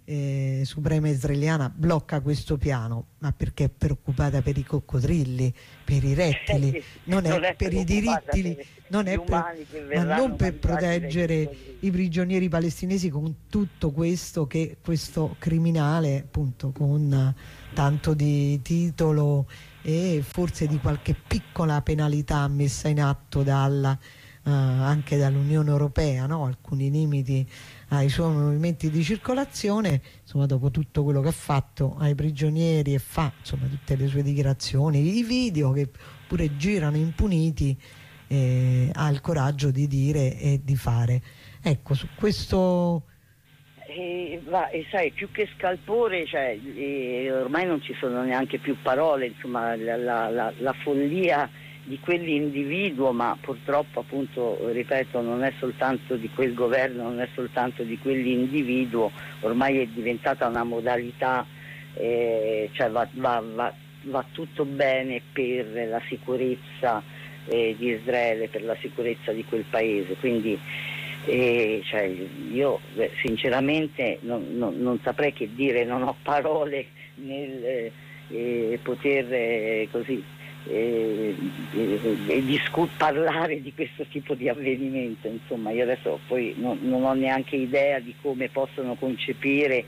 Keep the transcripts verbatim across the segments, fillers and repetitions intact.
eh, suprema israeliana blocca questo piano, ma perché è preoccupata per i coccodrilli, per i rettili, non è, non è per i diritti, non è per, ma non per proteggere i prigionieri palestinesi, con tutto questo che questo criminale, appunto, con tanto di titolo e forse di qualche piccola penalità messa in atto dalla, uh, anche dall'Unione Europea, no? Alcuni limiti ai suoi movimenti di circolazione, insomma, dopo tutto quello che ha fatto ai prigionieri e fa, insomma, tutte le sue dichiarazioni, i video che pure girano impuniti, eh, ha il coraggio di dire e di fare. Ecco, su questo... E, va, e sai, più che scalpore, cioè, e ormai non ci sono neanche più parole, insomma, la, la, la, la follia di quell'individuo, ma purtroppo, appunto, ripeto, non è soltanto di quel governo, non è soltanto di quell'individuo, ormai è diventata una modalità, eh, cioè va, va, va, va tutto bene per la sicurezza eh, di Israele, per la sicurezza di quel paese, quindi eh, cioè, io beh, sinceramente non, non, non saprei che dire, non ho parole nel eh, poter eh, così E, e, e discu- parlare di questo tipo di avvenimento. Insomma, io adesso poi non, non ho neanche idea di come possono concepire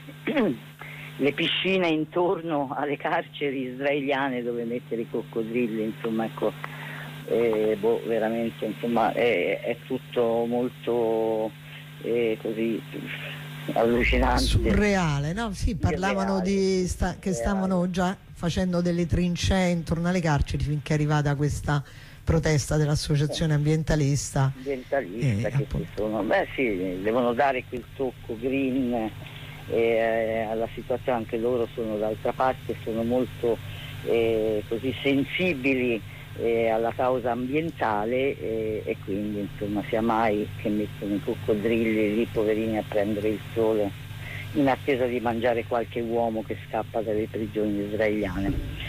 le piscine intorno alle carceri israeliane dove mettere i coccodrilli, insomma, ecco, eh, boh, veramente, insomma, è, è tutto molto eh, così allucinante, surreale, no? Sì, parlavano di sta- che stavano già facendo delle trincee intorno alle carceri finché è arrivata questa protesta dell'associazione ambientalista. Ambientalista, eh, che ci sono, beh sì, devono dare quel tocco green eh, alla situazione, anche loro sono d'altra parte, sono molto eh, così sensibili eh, alla causa ambientale eh, e quindi insomma sia mai che mettono i coccodrilli lì poverini a prendere il sole in attesa di mangiare qualche uomo che scappa dalle prigioni israeliane.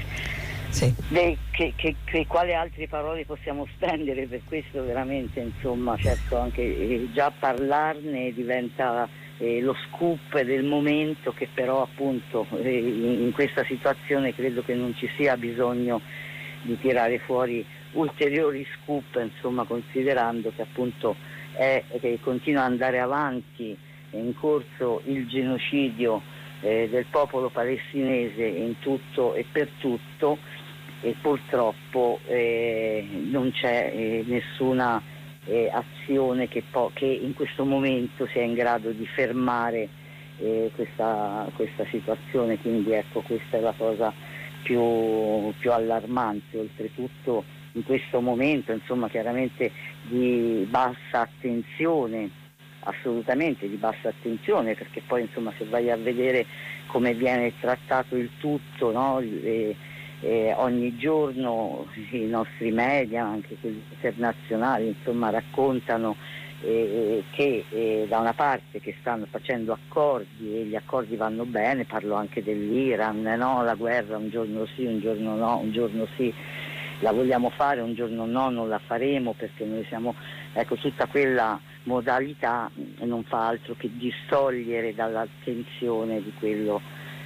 Sì. De, che, che, che quali altre parole possiamo spendere per questo? Veramente, insomma, certo, anche eh, già parlarne diventa eh, lo scoop del momento, che però appunto eh, in, in questa situazione credo che non ci sia bisogno di tirare fuori ulteriori scoop, insomma, considerando che appunto è, che continua ad andare avanti, è in corso il genocidio eh, del popolo palestinese in tutto e per tutto, e purtroppo eh, non c'è eh, nessuna eh, azione che, po- che in questo momento sia in grado di fermare eh, questa, questa situazione, quindi ecco, questa è la cosa più, più allarmante, oltretutto in questo momento, insomma, chiaramente di bassa attenzione, assolutamente di bassa attenzione, perché poi insomma se vai a vedere come viene trattato il tutto, no? e, e ogni giorno i nostri media, anche quelli internazionali, insomma, raccontano eh, che eh, da una parte che stanno facendo accordi e gli accordi vanno bene, parlo anche dell'Iran, no? La guerra un giorno sì, un giorno no, un giorno sì la vogliamo fare, un giorno no, non la faremo perché noi siamo, ecco, tutta quella modalità non fa altro che distogliere dall'attenzione di quello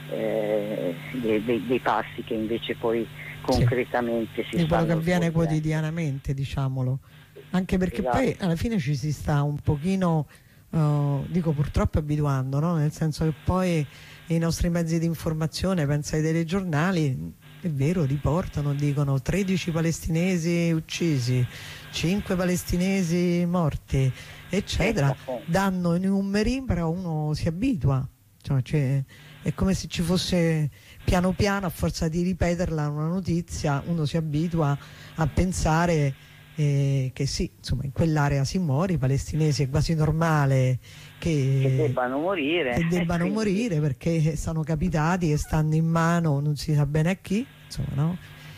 eh, dei, dei, dei passi che invece poi concretamente sì, si di quello che avviene svolgendo quotidianamente, diciamolo, anche perché esatto. Poi alla fine ci si sta un pochino uh, dico purtroppo abituando, no? Nel senso che poi i nostri mezzi di informazione, pensa ai telegiornali, è vero, riportano, dicono tredici palestinesi uccisi, cinque palestinesi morti, eccetera, danno i numeri, però uno si abitua, cioè, cioè, è come se ci fosse piano piano, a forza di ripeterla una notizia, uno si abitua a pensare eh, che sì, insomma, in quell'area si muore, i palestinesi è quasi normale che, che debbano morire, che debbano quindi... morire perché sono capitati e stanno in mano non si sa bene a chi, insomma, no?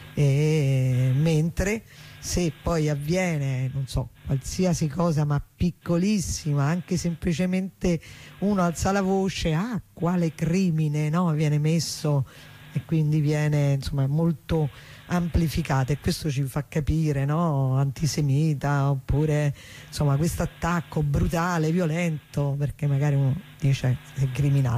E mentre se poi avviene, non so, qualsiasi cosa ma piccolissima, anche semplicemente uno alza la voce, ah, quale crimine, no? Viene messo e quindi viene, insomma, molto amplificata, e questo ci fa capire, no? Antisemita, oppure insomma questo attacco brutale, violento, perché magari uno dice è criminale.